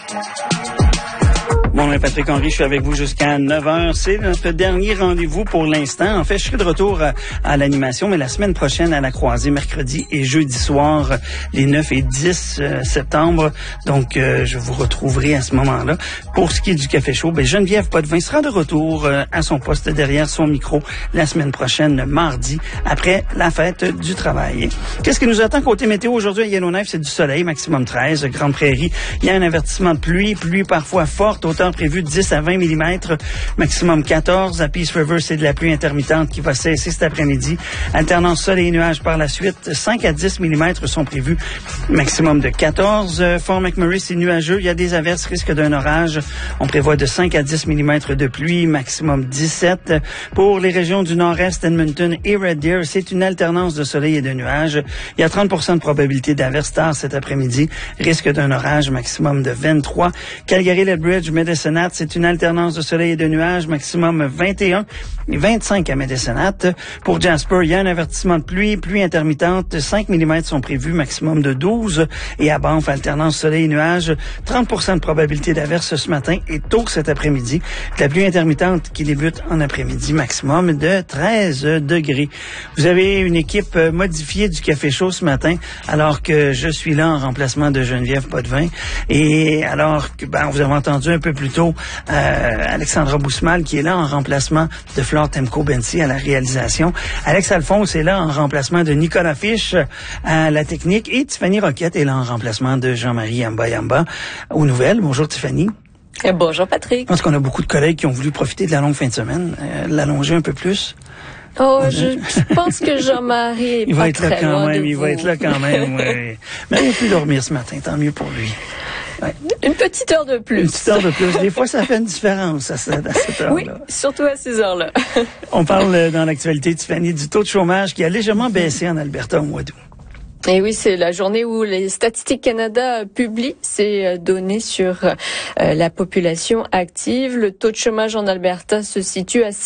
Mon nom est Patrick Henry, je suis avec vous jusqu'à 9h. C'est notre dernier rendez-vous pour l'instant. En fait, je serai de retour à l'animation, mais la semaine prochaine à la Croisée, mercredi et jeudi soir, les 9 et 10 septembre. Donc, je vous retrouverai à ce moment-là. Pour ce qui est du Café Chaud, Geneviève Potvin sera de retour à son poste derrière son micro la semaine prochaine, mardi, après la fête du travail. Qu'est-ce qui nous attend côté météo aujourd'hui à Yellowknife? C'est du soleil, maximum 13. Grande Prairie, il y a un avertissement de pluie parfois forte, autant prévu de 10 à 20 mm, maximum 14. À Peace River, c'est de la pluie intermittente qui va cesser cet après-midi. Alternance soleil et nuages par la suite. 5 à 10 mm sont prévus, maximum de 14. Fort McMurray, c'est nuageux. Il y a des averses, risque d'un orage. On prévoit de 5 à 10 mm de pluie, maximum 17. Pour les régions du nord-est, Edmonton et Red Deer, c'est une alternance de soleil et de nuages. Il y a 30% de probabilité d'averse tard cet après-midi. Risque d'un orage, maximum de 23. Calgary, Lethbridge, Medicine Hat, c'est une alternance de soleil et de nuages, maximum 21 et 25 à Medicine Hat. Pour Jasper, il y a un avertissement de pluie intermittente, 5 mm sont prévus, maximum de 12. Et à Banff, alternance soleil et nuages, 30% de probabilité d'averse ce matin et tôt cet après-midi. De la pluie intermittente qui débute en après-midi, maximum de 13 degrés. Vous avez une équipe modifiée du Café Chaud ce matin, alors que je suis là en remplacement de Geneviève Potvin. Et alors que, vous avez entendu un peu plus tôt Alexandra Boussemal qui est là en remplacement de Flore Temco-Bensi à la réalisation. Alex Alphonse est là en remplacement de Nicolas Fiche à la technique et Tiffany Roquette est là en remplacement de Jean-Marie Yamba aux nouvelles. Bonjour Tiffany. Bonjour Patrick. Je pense qu'on a beaucoup de collègues qui ont voulu profiter de la longue fin de semaine, l'allonger un peu plus. Oh, je pense que Jean-Marie est pas très loin de vous. Il va être là quand même, oui. Mais il a pu dormir ce matin, tant mieux pour lui. Ouais. Une petite heure de plus. Une petite heure de plus. Des fois, ça fait une différence à cette heure-là. Oui, surtout à ces heures-là. On parle dans l'actualité, Tiffany, du taux de chômage qui a légèrement baissé en Alberta au mois d'août. Et oui, c'est la journée où les Statistiques Canada publient ces données sur la population active. Le taux de chômage en Alberta se situe à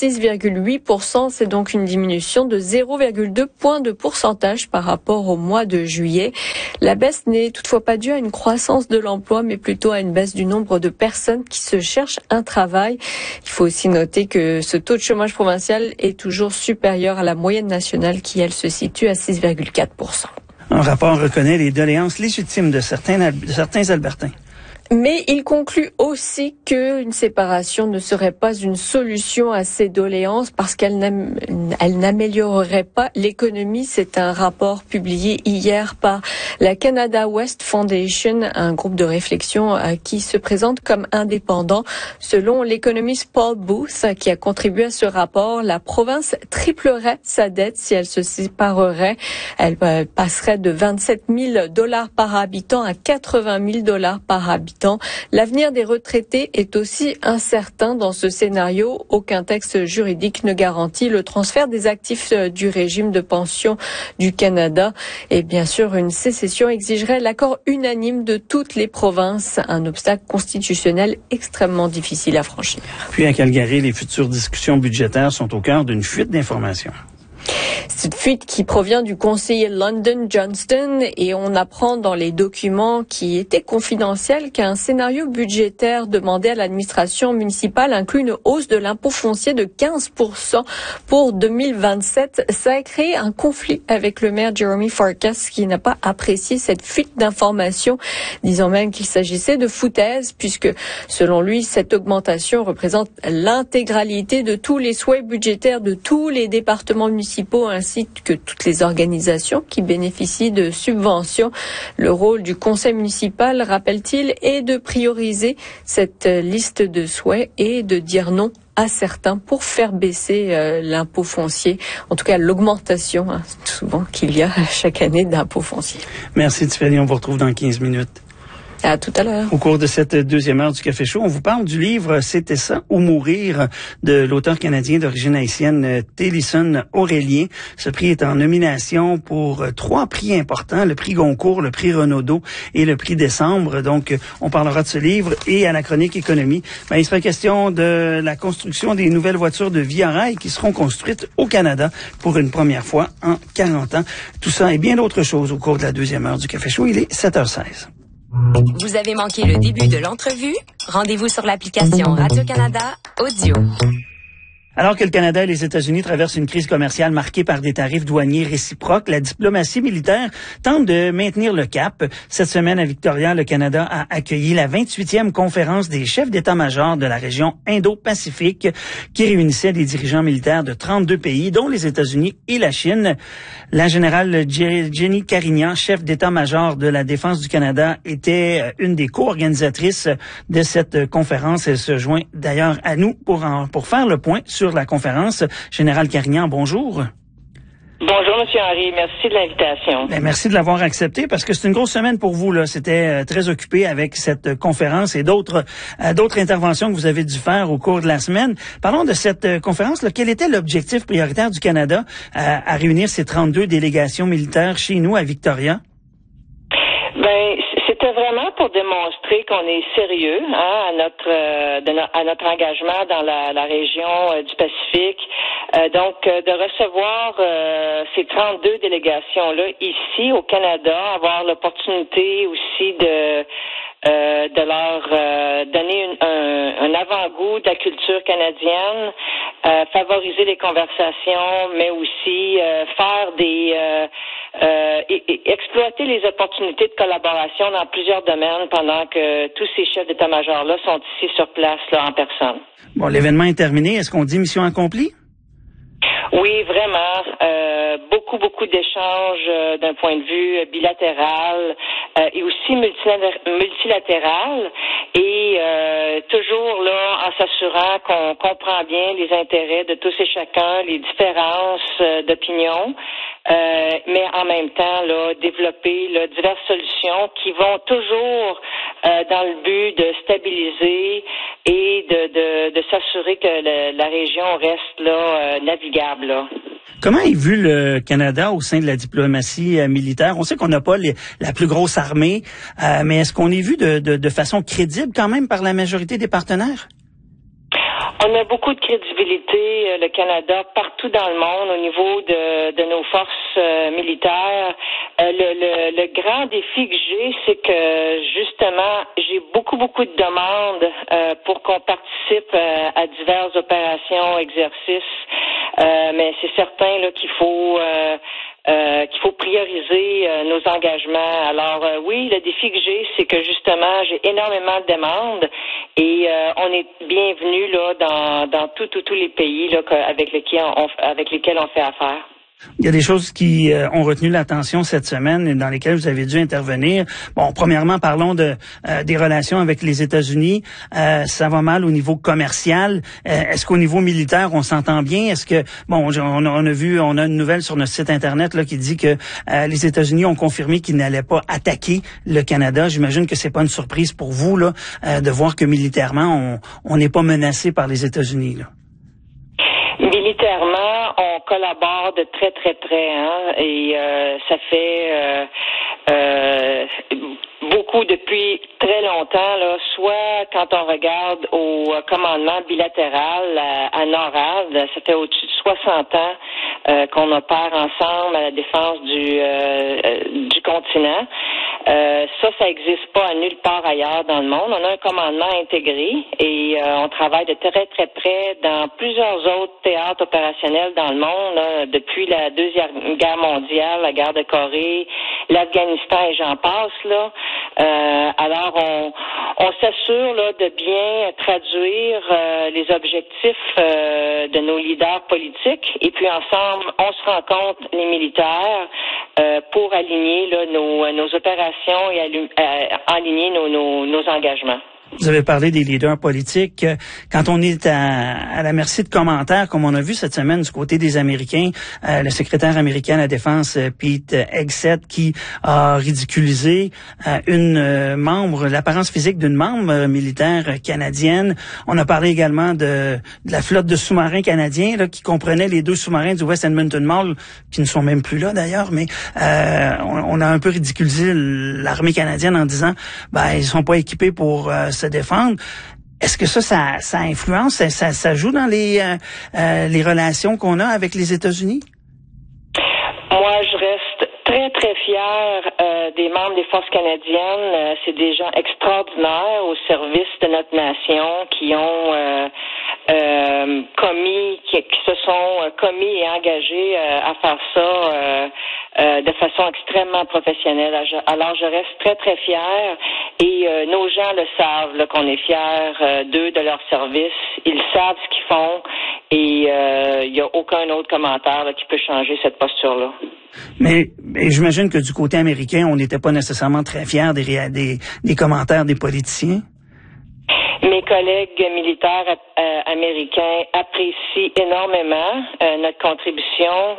6,8%. C'est donc une diminution de 0,2 points de pourcentage par rapport au mois de juillet. La baisse n'est toutefois pas due à une croissance de l'emploi, mais plutôt à une baisse du nombre de personnes qui se cherchent un travail. Il faut aussi noter que ce taux de chômage provincial est toujours supérieur à la moyenne nationale qui, elle, se situe à 6,4%. Un rapport reconnaît les doléances légitimes de certains Albertains. Mais il conclut aussi qu'une séparation ne serait pas une solution à ces doléances parce qu'elle n'améliorerait pas l'économie. C'est un rapport publié hier par la Canada West Foundation, un groupe de réflexion qui se présente comme indépendant. Selon l'économiste Paul Booth, qui a contribué à ce rapport, la province triplerait sa dette si elle se séparerait. Elle passerait de 27 000 $ par habitant à 80 000 $ par habitant. L'avenir des retraités est aussi incertain dans ce scénario. Aucun texte juridique ne garantit le transfert des actifs du régime de pension du Canada. Et bien sûr, une sécession exigerait l'accord unanime de toutes les provinces, un obstacle constitutionnel extrêmement difficile à franchir. Puis à Calgary, les futures discussions budgétaires sont au cœur d'une fuite d'informations. Cette fuite qui provient du conseiller London Johnston et on apprend dans les documents qui étaient confidentiels qu'un scénario budgétaire demandé à l'administration municipale inclut une hausse de l'impôt foncier de 15% pour 2027. Ça a créé un conflit avec le maire Jeremy Farkas qui n'a pas apprécié cette fuite d'informations, disant même qu'il s'agissait de foutaise puisque selon lui, cette augmentation représente l'intégralité de tous les souhaits budgétaires de tous les départements municipaux ainsi que toutes les organisations qui bénéficient de subventions. Le rôle du conseil municipal, rappelle-t-il, est de prioriser cette liste de souhaits et de dire non à certains pour faire baisser l'impôt foncier, en tout cas l'augmentation souvent qu'il y a chaque année d'impôt foncier. Merci Tiffany, on vous retrouve dans 15 minutes. À tout à l'heure. Au cours de cette deuxième heure du Café Chaud, on vous parle du livre « C'était ça ou mourir » de l'auteur canadien d'origine haïtienne Télisson Aurélien. Ce prix est en nomination pour 3 prix importants, le prix Goncourt, le prix Renaudot et le prix Décembre. Donc, on parlera de ce livre et à la chronique économie. Il sera question de la construction des nouvelles voitures de Via Rail qui seront construites au Canada pour une première fois en 40 ans. Tout ça et bien d'autres choses au cours de la deuxième heure du Café Chaud. Il est 7h16. Vous avez manqué le début de l'entrevue? Rendez-vous sur l'application Radio-Canada Audio. Alors que le Canada et les États-Unis traversent une crise commerciale marquée par des tarifs douaniers réciproques, la diplomatie militaire tente de maintenir le cap. Cette semaine à Victoria, le Canada a accueilli la 28e conférence des chefs d'état-major de la région Indo-Pacifique qui réunissait des dirigeants militaires de 32 pays, dont les États-Unis et la Chine. La générale Jenny Carignan, chef d'état-major de la Défense du Canada, était une des co-organisatrices de cette conférence. Elle se joint d'ailleurs à nous pour faire le point sur la conférence. Général Carignan, bonjour. Bonjour, M. Henry. Merci de l'invitation. Merci de l'avoir accepté parce que c'est une grosse semaine pour vous, là. C'était très occupé avec cette conférence et d'autres interventions que vous avez dû faire au cours de la semaine. Parlons de cette conférence, là. Quel était l'objectif prioritaire du Canada à réunir ces 32 délégations militaires chez nous à Victoria? C'était vraiment pour démontrer qu'on est sérieux à notre engagement dans la région du Pacifique. Donc, de recevoir ces 32 délégations-là ici au Canada, avoir l'opportunité aussi de leur donner un avant-goût de la culture canadienne, favoriser les conversations, mais aussi faire exploiter les opportunités de collaboration dans plusieurs domaines pendant que tous ces chefs d'état-major-là sont ici sur place, là, en personne. Bon, l'événement est terminé. Est-ce qu'on dit mission accomplie? Oui, vraiment. Beaucoup d'échanges d'un point de vue bilatéral et aussi multilatéral et toujours là en s'assurant qu'on comprend bien les intérêts de tous et chacun, les différences d'opinion, mais en même temps là développer là, diverses solutions qui vont toujours dans le but de stabiliser et de s'assurer que la région reste là navigable. Là. Comment est vu le Canada au sein de la diplomatie militaire? On sait qu'on n'a pas la plus grosse armée, mais est-ce qu'on est vu de façon crédible quand même par la majorité des partenaires? On a beaucoup de crédibilité, le Canada, partout dans le monde, au niveau de nos forces militaires. Le grand défi que j'ai, c'est que, justement, j'ai beaucoup de demandes pour qu'on participe à diverses opérations, exercices. Mais c'est certain là qu'il faut prioriser nos engagements. Alors oui, le défi que j'ai, c'est que justement, j'ai énormément de demandes et on est bienvenu là dans tous les pays là avec lesquels on fait affaire. Il y a des choses qui ont retenu l'attention cette semaine et dans lesquelles vous avez dû intervenir. Bon, premièrement, parlons des relations avec les États-Unis. Ça va mal au niveau commercial. Est-ce qu'au niveau militaire, on s'entend bien? Est-ce que, bon, on a une nouvelle sur notre site Internet là qui dit que les États-Unis ont confirmé qu'ils n'allaient pas attaquer le Canada. J'imagine que c'est pas une surprise pour vous là de voir que militairement, on n'est pas menacé par les États-Unis, là. Militairement, on collabore de très près, hein, et ça fait beaucoup depuis très longtemps, là, soit quand on regarde au commandement bilatéral à NORAD, ça fait au-dessus de 60 ans qu'on opère ensemble à la défense du continent. Ça n'existe pas nulle part ailleurs dans le monde. On a un commandement intégré et on travaille de très près dans plusieurs autres théâtres opérationnels dans le monde, là, depuis la Deuxième Guerre mondiale, la guerre de Corée, l'Afghanistan et j'en passe, là. Alors, on s'assure là de bien traduire les objectifs de nos leaders politiques et puis ensemble, on se rencontre les militaires pour aligner là, nos opérations et aligner nos engagements. Vous avez parlé des leaders politiques. Quand on est à la merci de commentaires, comme on a vu cette semaine du côté des Américains, le secrétaire américain à la Défense, Pete Hegseth, qui a ridiculisé l'apparence physique d'une membre militaire canadienne. On a parlé également de la flotte de sous-marins canadiens là, qui comprenait les 2 sous-marins du West Edmonton Mall, qui ne sont même plus là d'ailleurs, mais on a un peu ridiculisé l'armée canadienne en disant ils sont pas équipés pour se défendre. Est-ce que ça influence, ça joue dans les relations qu'on a avec les États-Unis? Moi, je reste très fiers des membres des forces canadiennes. C'est des gens extraordinaires au service de notre nation qui ont qui se sont commis et engagés à faire ça de façon extrêmement professionnelle. Alors, je reste très, très fière et nos gens le savent, là, qu'on est fiers d'eux, de leur service. Ils savent ce qu'ils font et il n'y a aucun autre commentaire là, qui peut changer cette posture-là. Mais j'imagine que du côté américain, on n'était pas nécessairement très fiers des commentaires des politiciens. Mes collègues militaires américains apprécient énormément notre contribution,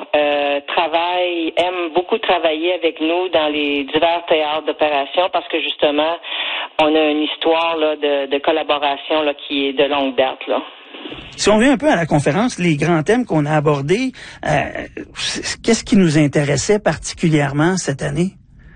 aiment beaucoup travailler avec nous dans les divers théâtres d'opération parce que justement, on a une histoire là, de collaboration là, qui est de longue date, là. Si on vient un peu à la conférence, les grands thèmes qu'on a abordés, qu'est-ce qui nous intéressait particulièrement cette année?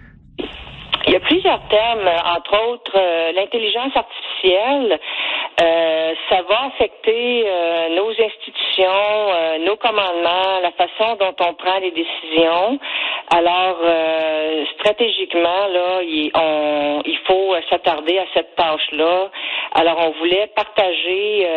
Il y a plusieurs thèmes, entre autres l'intelligence artificielle. Ça va affecter nos institutions, nos commandements, la façon dont on prend les décisions. Alors, stratégiquement, là, il faut s'attarder à cette tâche-là. Alors, on voulait partager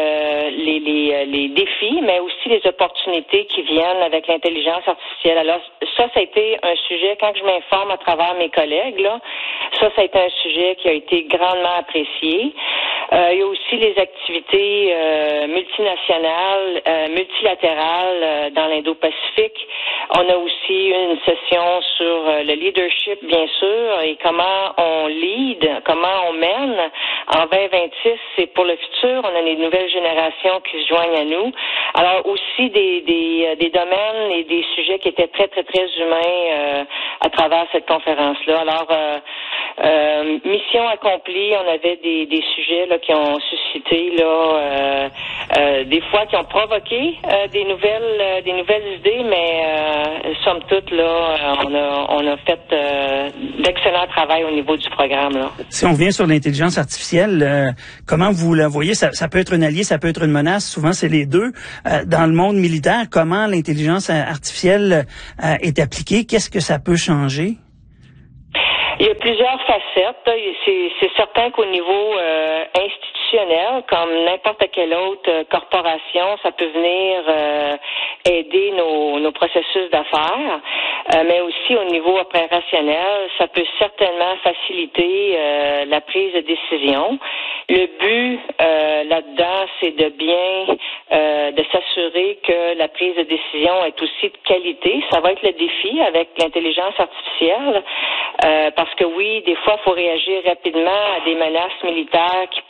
les défis, mais aussi les opportunités qui viennent avec l'intelligence artificielle. Alors, ça a été un sujet, quand je m'informe à travers mes collègues, là, ça a été un sujet qui a été grandement apprécié. Il y a aussi les activités multinationales, multilatérales dans l'Indo-Pacifique. On a aussi une session sur le leadership, bien sûr, et comment on lead, comment on mène. En 2026, c'est pour le futur. On a les nouvelles générations qui se joignent à nous. Alors aussi des domaines et des sujets qui étaient très, très, très humains à travers cette conférence-là. Alors, mission accomplie, on avait des sujets là qui ont suscité là des fois qui ont provoqué des nouvelles idées, mais somme toute là on a fait d'excellent travail au niveau du programme là. Si on revient sur l'intelligence artificielle, comment vous la voyez? Ça peut être un allié, ça peut être une menace. Souvent c'est les deux. Dans le monde militaire, comment l'intelligence artificielle est appliquée? Qu'est-ce que ça peut changer? Il y a plusieurs facettes. C'est certain qu'au niveau institutionnel, comme n'importe quelle autre corporation, ça peut venir aider nos processus d'affaires, mais aussi au niveau opérationnel, ça peut certainement faciliter la prise de décision. Le but là-dedans, c'est de s'assurer que la prise de décision est aussi de qualité. Ça va être le défi avec l'intelligence artificielle, parce que oui, des fois, il faut réagir rapidement à des menaces militaires qui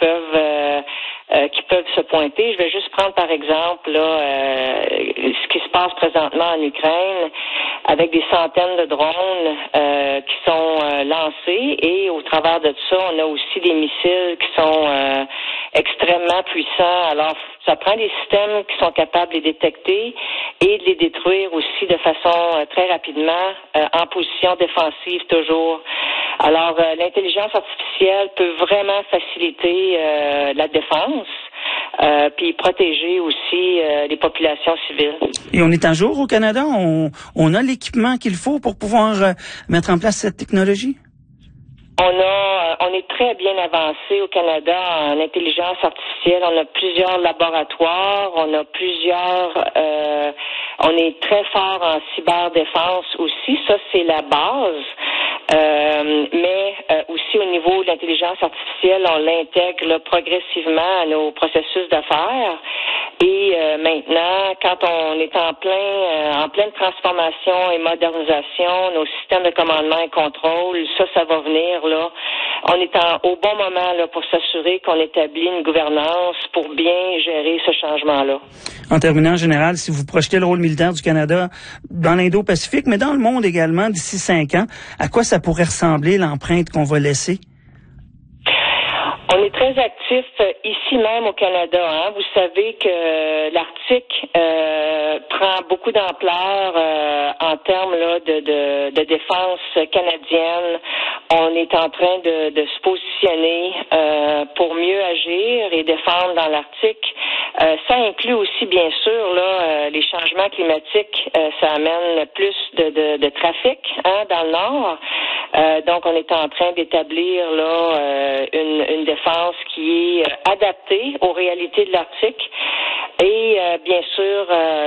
peuvent se pointer. Je vais juste prendre par exemple là, ce qui se passe présentement en Ukraine avec des centaines de drones qui sont lancés et au travers de ça, on a aussi des missiles qui sont extrêmement puissants. Alors, ça prend des systèmes qui sont capables de les détecter et de les détruire aussi de façon très rapidement en position défensive toujours. Alors, l'intelligence artificielle peut vraiment faciliter la défense, puis protéger aussi les populations civiles. Et on est à jour au Canada? On a l'équipement qu'il faut pour pouvoir mettre en place cette technologie? On est très bien avancé au Canada en intelligence artificielle. On a plusieurs laboratoires, on est très fort en cyberdéfense aussi. Ça, c'est la base. Mais aussi au niveau de l'intelligence artificielle, on l'intègre là, progressivement à nos processus d'affaires. Et maintenant, quand on est en pleine transformation et modernisation, nos systèmes de commandement et contrôle, ça va venir là. On est au bon moment là pour s'assurer qu'on établit une gouvernance pour bien gérer ce changement-là. En terminant, général, si vous projetez le rôle militaire du Canada dans l'Indo-Pacifique, mais dans le monde également d'ici 5 ans, à quoi ça pourrait ressembler l'empreinte qu'on va laisser? On est très actif ici même au Canada. Hein. Vous savez que l'Arctique prend beaucoup d'ampleur en termes là, de défense canadienne. On est en train de se positionner pour mieux agir et défendre dans l'Arctique. Ça inclut aussi, bien sûr, là, les changements climatiques. Ça amène plus de trafic dans le nord. Donc, on est en train d'établir là une défense qui est adaptée aux réalités de l'Arctique. Et bien sûr,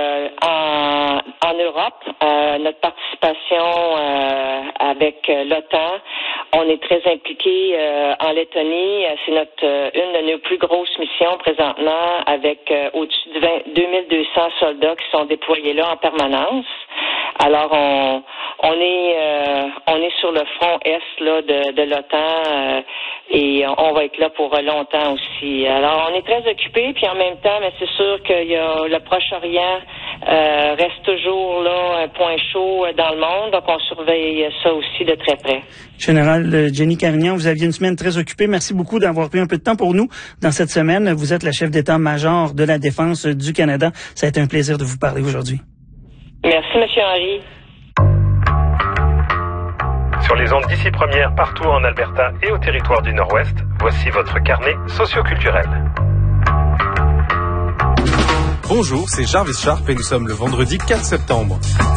en Europe, notre participation avec l'OTAN, on est très impliqué en Lettonie. C'est une de nos plus grosses missions présentement, avec au-dessus de 2200 soldats qui sont déployés là en permanence. Alors, on est sur le front est là de l'OTAN et on va être là pour longtemps aussi. Alors, on est très occupés, puis en même temps, mais c'est sûr qu'il y a le Proche-Orient reste toujours là un point chaud dans le monde, donc on surveille ça aussi de très près. Général Jenny Carignan, vous aviez une semaine très occupée. Merci beaucoup d'avoir pris un peu de temps pour nous dans cette semaine. Vous êtes la chef d'état-major de la Défense du Canada. Ça a été un plaisir de vous parler aujourd'hui. Merci, M. Henry. Sur les ondes d'ici première, partout en Alberta et au territoire du Nord-Ouest, voici votre carnet socioculturel. Bonjour, c'est Jarvis Sharp et nous sommes le vendredi 4 septembre.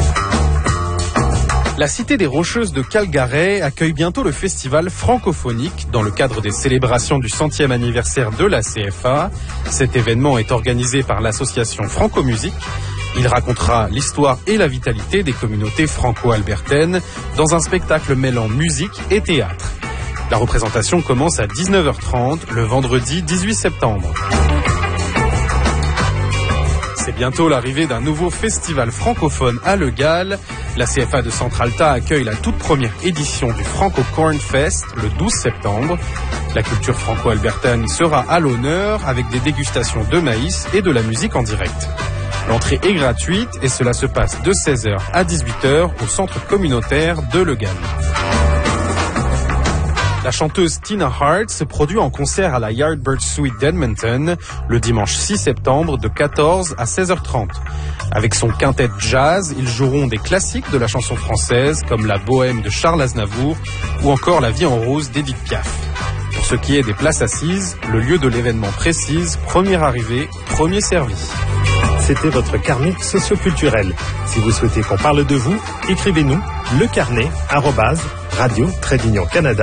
La Cité des Rocheuses de Calgary accueille bientôt le festival francophonique dans le cadre des célébrations du 100e anniversaire de la CFA. Cet événement est organisé par l'association Franco-Musique. Il racontera l'histoire et la vitalité des communautés franco-albertaines dans un spectacle mêlant musique et théâtre. La représentation commence à 19h30 le vendredi 18 septembre. C'est bientôt l'arrivée d'un nouveau festival francophone à Le Gall. La CFA de Centralta accueille la toute première édition du Franco Corn Fest le 12 septembre. La culture franco-albertaine sera à l'honneur avec des dégustations de maïs et de la musique en direct. L'entrée est gratuite et cela se passe de 16h à 18h au centre communautaire de Le Gall. La chanteuse Tina Hart se produit en concert à la Yardbird Suite d'Edmonton le dimanche 6 septembre de 14 à 16h30. Avec son quintet jazz, ils joueront des classiques de la chanson française comme La Bohème de Charles Aznavour ou encore La Vie en rose d'Édith Piaf. Pour ce qui est des places assises, le lieu de l'événement précise premier arrivé, premier servi. C'était votre carnet socioculturel. Si vous souhaitez qu'on parle de vous, écrivez-nous lecarnet@radio-canada.